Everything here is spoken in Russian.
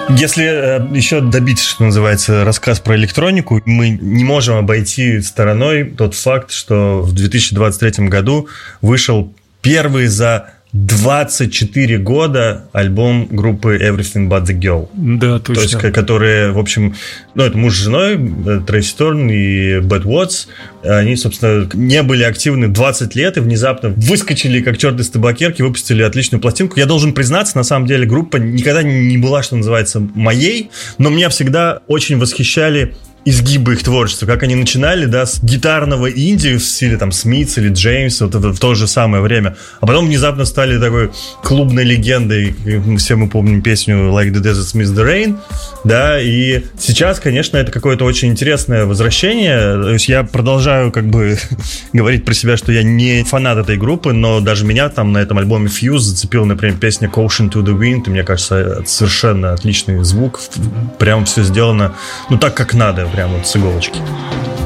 Если еще добить, что называется, рассказ про электронику, мы не можем обойти стороной тот факт, что в 2023 году вышел первый за 24 года альбом группы Everything But The Girl. Да, точно. То есть, которые, в общем, это муж с женой, Трейси Торн и Бет Уотс. Они, собственно, не были активны 20 лет и внезапно выскочили, как черт из табакерки, выпустили отличную пластинку. Я должен признаться, на самом деле, группа никогда не была, что называется, моей, но меня всегда очень восхищали изгибы их творчества, как они начинали, да, с гитарного инди в стиле там Смитс или Джеймс, вот в то же самое время, а потом внезапно стали такой клубной легендой, все мы помним песню Like the Desert Miss the Rain, да, и сейчас, конечно, это какое-то очень интересное возвращение, то есть я продолжаю как бы говорить про себя, что я не фанат этой группы, но даже меня там на этом альбоме Fuse зацепила, например, песня Caution to the Wind, и мне кажется, это совершенно отличный звук, прям все сделано, ну, так как надо, прям вот с иголочки.